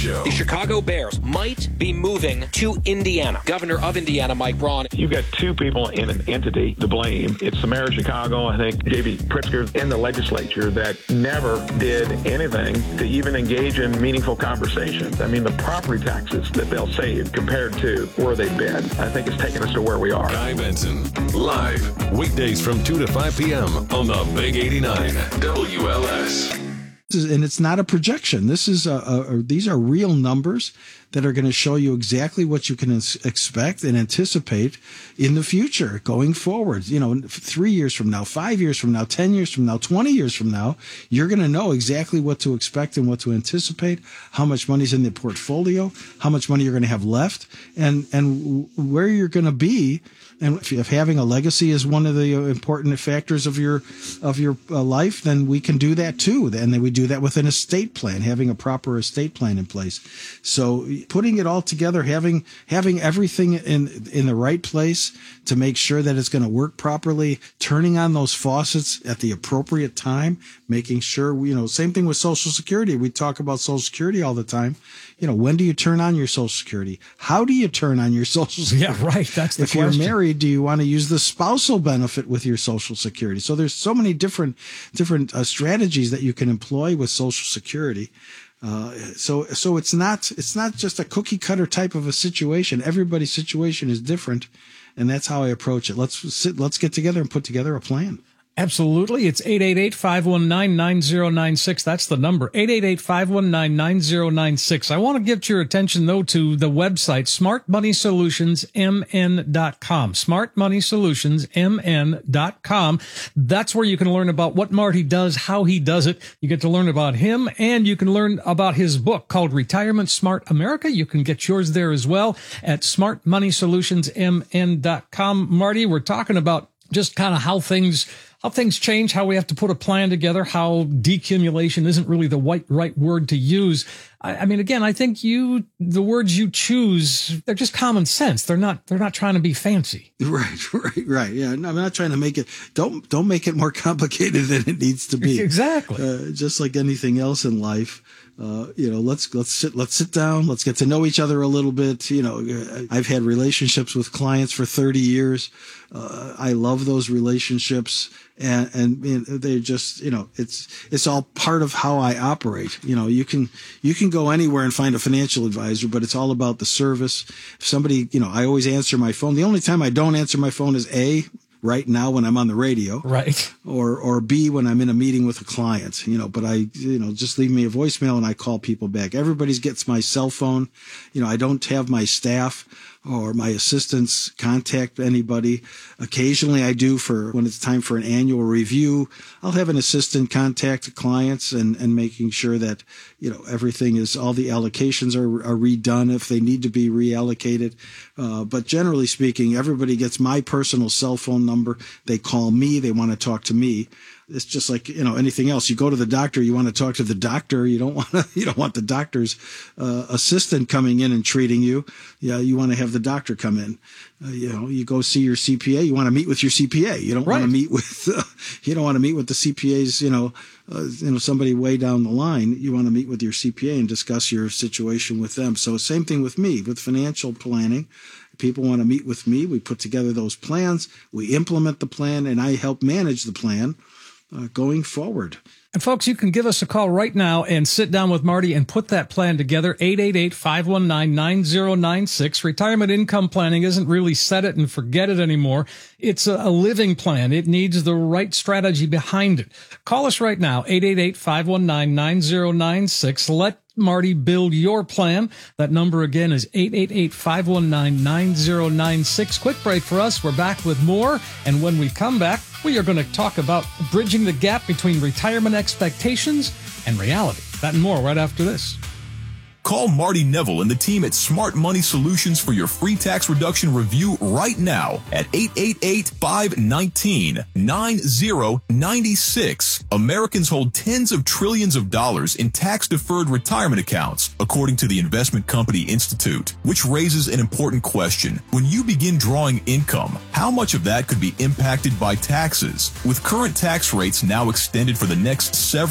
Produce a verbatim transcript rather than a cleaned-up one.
Show. The Chicago Bears might be moving to Indiana. Governor of Indiana, Mike Braun. You've got two people in an entity to blame. It's the mayor of Chicago, I think, J B Pritzker, in the legislature that never did anything to even engage in meaningful conversations. I mean, the property taxes that they'll save compared to where they've been, I think it's taken us to where we are. Guy Benson, live, weekdays from two to five p.m. on the Big eighty-nine W L S. And it's not a projection. This is a, a, a these are real numbers that are going to show you exactly what you can expect and anticipate in the future going forward. You know, three years from now, five years from now, ten years from now, twenty years from now, you're going to know exactly what to expect and what to anticipate, how much money's in the portfolio, how much money you're going to have left, and, and where you're going to be. And if, if having a legacy is one of the important factors of your of your uh, life, then we can do that too. And then we do that with an estate plan, having a proper estate plan in place. So putting it all together, having having everything in in the right place to make sure that it's going to work properly, turning on those faucets at the appropriate time, making sure, you know, same thing with Social Security. We talk about Social Security all the time. You know, when do you turn on your Social Security? How do you turn on your Social Security? Yeah, right. That's the if question. If you're married, do you want to use the spousal benefit with your Social Security? So there's so many different different uh, strategies that you can employ with Social Security. Uh, so so it's not it's not just a cookie cutter type of a situation. Everybody's situation is different, and that's how I approach it. Let's sit. Let's get together and put together a plan. Absolutely. It's eight eight eight, five one nine, nine zero nine six. That's the number, eight eight eight, five one nine, nine zero nine six. I want to get your attention, though, to the website, smart money solutions m n dot com. smart money solutions m n dot com. That's where you can learn about what Marty does, how he does it. You get to learn about him, and you can learn about his book called Retirement Smart America. You can get yours there as well at smart money solutions m n dot com. Marty, we're talking about just kind of how things how things change, how we have to put a plan together, how decumulation isn't really the right, right word to use. I, I mean, again, I think you, the words you choose, they're just common sense. They're not, they're not trying to be fancy. Right, right, right. Yeah. No, I'm not trying to make it, don't, don't make it more complicated than it needs to be. Exactly. Uh, just like anything else in life. Uh, you know, let's, let's sit, let's sit down. Let's get to know each other a little bit. You know, I've had relationships with clients for thirty years. Uh, I love those relationships, and, and, and they're just, you know, it's, it's all part of how I operate. You know, you can, you can go anywhere and find a financial advisor, but it's all about the service. If somebody, you know, I always answer my phone. The only time I don't answer my phone is A, right now when I'm on the radio, right, or or B, when I'm in a meeting with a client, you know, but I, you know, just leave me a voicemail and I call people back. Everybody gets my cell phone. You know, I don't have my staff or my assistants contact anybody. Occasionally I do for when it's time for an annual review. I'll have an assistant contact clients and, and making sure that, you know, everything is, all the allocations are, are redone if they need to be reallocated. Uh, but generally speaking, everybody gets my personal cell phone number. They call me. They want to talk to me. It's just like, you know, anything else. You go to the doctor, you want to talk to the doctor. You don't want to, you don't want the doctor's uh, assistant coming in and treating you. Yeah, you want to have the doctor come in. Uh, you know, you go see your C P A. You want to meet with your C P A. You don't right. want to meet with, uh, you don't want to meet with the C P A's, you know, uh, you know, somebody way down the line. You want to meet with your C P A and discuss your situation with them. So same thing with me, with financial planning. People want to meet with me. We put together those plans. We implement the plan, and I help manage the plan uh, going forward. And folks, you can give us a call right now and sit down with Marty and put that plan together. eight eight eight, five one nine, nine zero nine six. Retirement income planning isn't really set it and forget it anymore. It's a, a living plan. It needs the right strategy behind it. Call us right now, eight eight eight, five one nine, nine zero nine six. Let Marty build your plan. That number again is eight eight eight, five one nine, nine zero nine six. Quick break for us. We're back with more. And when we come back, we are going to talk about bridging the gap between retirement expectations and reality. That and more right after this. Call Marty Neville and the team at Smart Money Solutions for your free tax reduction review right now at eight eight eight, five one nine, nine zero nine six. Americans hold tens of trillions of dollars in tax-deferred retirement accounts, according to the Investment Company Institute, which raises an important question. When you begin drawing income, how much of that could be impacted by taxes? With current tax rates now extended for the next several